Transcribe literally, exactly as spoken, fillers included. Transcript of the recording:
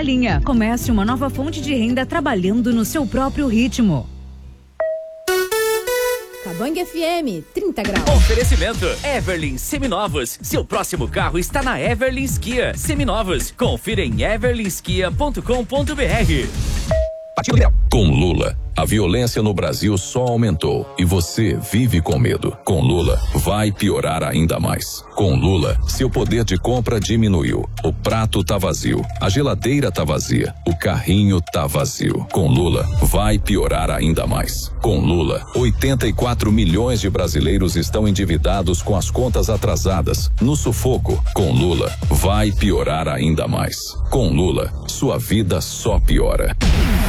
Linha. Comece uma nova fonte de renda trabalhando no seu próprio ritmo. Cabang F M, trinta graus. Oferecimento Everlin Seminovos. Seu próximo carro está na Everlin Kia. Seminovos. Confira em everlinskia ponto com ponto br. Com Lula, a violência no Brasil só aumentou e você vive com medo. Com Lula, vai piorar ainda mais. Com Lula, seu poder de compra diminuiu. O prato tá vazio, a geladeira tá vazia, o carrinho tá vazio. Com Lula, vai piorar ainda mais. Com Lula, oitenta e quatro milhões de brasileiros estão endividados com as contas atrasadas, no sufoco. Com Lula, vai piorar ainda mais. Com Lula, sua vida só piora.